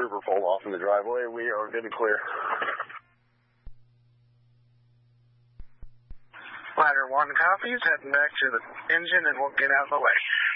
trooper pulled off in the driveway. We are good and clear. Ladder 1 copies, heading back to the engine and we'll get out of the way.